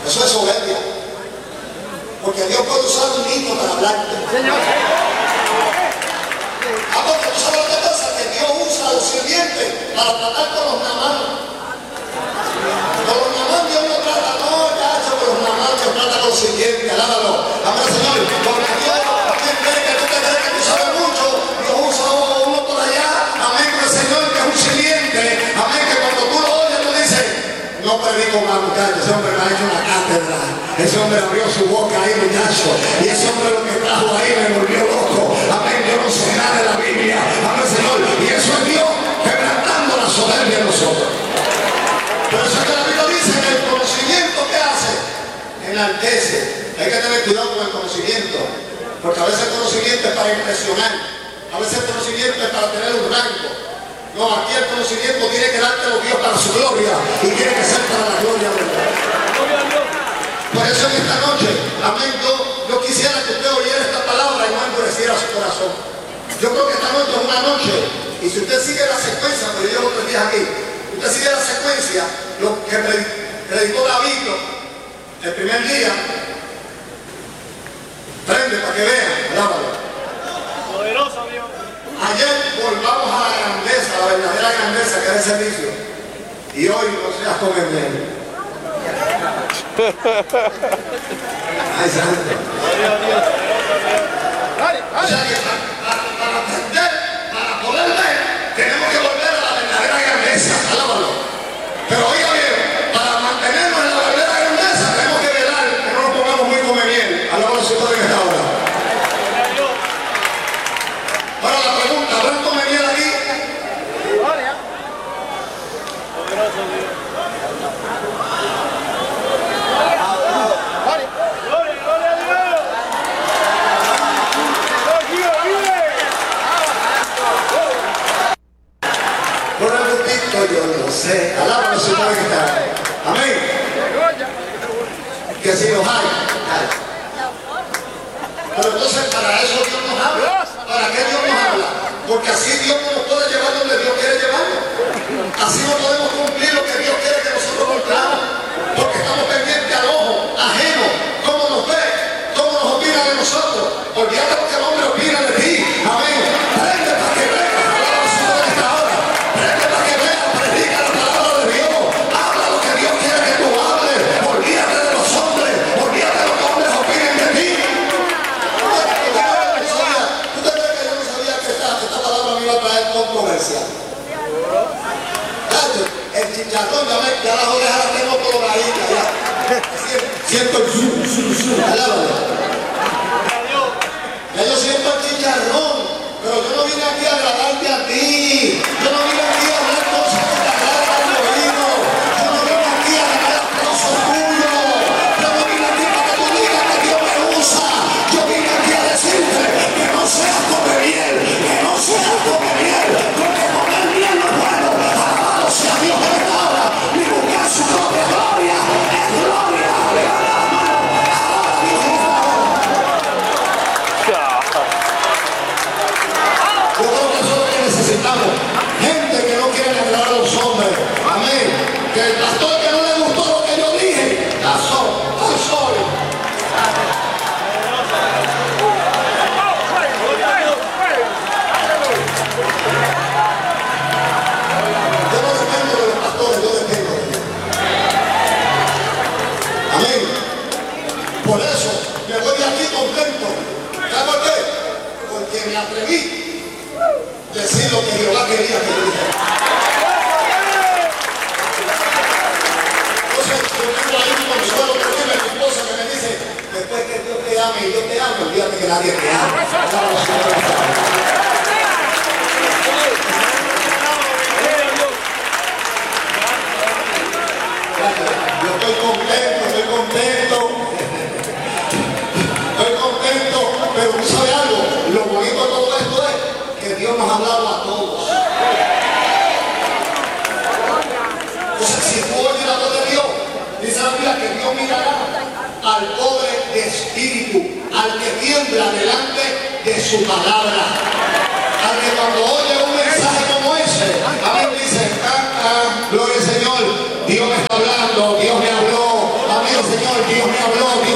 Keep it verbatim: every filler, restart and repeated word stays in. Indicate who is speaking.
Speaker 1: Eso es soberbia. Porque Dios puede usar un niño para hablarte. Ah, porque tú sabes lo que pasa, que Dios usa a los sirvientes para tratar con los namanos. Con los namanos Dios no trata, no, cacho, con los namanos Dios trata con los sirvientes, alábalo. Amén, Señor. Porque Dios, amén, cree que tú te crees que tú sabes mucho, Dios usa a uno por allá, amén, con el Señor, que es un sirviente, amén, que cuando tú lo oyes, tú dices, no predico más, muchachos, ese hombre me ha hecho una cátedra, ese hombre abrió su boca ahí, muchacho, y ese hombre lo que trajo ahí me volvió loco, amén, yo no sé nada de la Biblia, amén, Señor, y eso es Dios quebrantando la soberbia de nosotros. Por eso es que la Biblia dice que el conocimiento que hace enaltece. Hay que tener cuidado con el conocimiento, porque a veces el conocimiento es para impresionar, a veces el conocimiento es para tener un rango. No, aquí el conocimiento tiene que dártelo Dios para su gloria y tiene que ser para la gloria de Dios. Por eso en esta noche, amén, yo, yo quisiera que usted oyera esta palabra y no endureciera su corazón. Yo creo que esta noche es una noche, y si usted sigue la secuencia, porque yo llevo tres días aquí, usted sigue la secuencia, lo que predicó David el primer día, prende para que vean, alábalo.
Speaker 2: Poderoso Dios.
Speaker 1: Ayer volvamos a la grandeza, la verdadera grandeza que es el servicio. Y hoy no seas como el medio. Ay, santo. O sea que para, para, para aprender, para poder ver, tenemos que volver a la verdadera grandeza. Alábalo. Pero oiga bien, para mantenernos en la verdadera grandeza, tenemos que velar que no nos pongamos muy come miel. Alábalo si pueden esta hora. Ahora la pregunta, ¿habrán come miel aquí?
Speaker 2: Gloria. Poderoso Dios. Gloria, gloria a Dios.
Speaker 1: Por el gustito yo no sé. Alábalo si pueden estar. Amén. Que si los hay. Pero entonces para eso Dios nos habla. ¿Para qué Dios nos habla? Porque así Dios nos puede llevar donde Dios quiere llevarnos. Así no podemos cumplir lo que Dios quiere que nosotros cumplamos. Porque estamos pendientes al ojo ajeno. ¿Cómo nos ve? ¿Cómo nos opina de nosotros? Olvídate lo que el hombre opina de ti. Amén. Prende para que veas la palabra de Dios en esta hora. Prende para que veas, predica la palabra de Dios. Habla lo que Dios quiere que tú hables. Olvídate de los hombres. Olvídate de lo que los hombres opinen de ti. ¿Usted cree que yo no sabía que esta, esta palabra me iba a traer controversia? El chicharrón, ya, me, ya las orejas las tengo coloraditas, ya. Siento el zoom, zoom, zoom, alábalo. Ya yo siento el chicharrón, pero yo no vine aquí a agradarte a ti. Yo no vine aquí a hablar cosas que te agradan al oído. Yo no vine aquí a ganar aplausos tuyos. Yo no vine aquí para que tú digas que Dios me usa. Yo vine aquí a decirte que no seas come miel, que no seas come miel, porque comer miel no es bueno. Alabado sea Dios en esta hora, ni buscar su propia gloria. Es gloria. Alaba a Dios en esta hora. Yo creo que eso es lo que necesitamos. Gente que no quiere agradar a los hombres. Amén. Que el pastor que no le gustó lo que yo dije, pasó, pasó. Yo no dependo de los pastores, yo dependo de Dios. Amén. Por eso me voy de aquí contento. ¿Sabes por qué? Porque me atreví a decir lo que Jehová quería que yo dijera. Entonces, yo tengo ahí un consuelo terrible, mi esposa que me dice, después que Dios te ame y yo te amo, olvídate que nadie te ama. Yo estoy contento, estoy contento. Estoy contento, pero ¿tú sabes algo? Lo bonito de todo esto es que Dios nos ha hablado a todos. Entonces, si tú oyes la voz de Dios, dice la Biblia que Dios mirará al pobre de espíritu, al que tiembla delante de su palabra, al que cuando oye un mensaje como ese, amén, dice, ah, ah, gloria al Señor, Dios me está hablando, Dios me habló, amén, Señor, Dios me habló,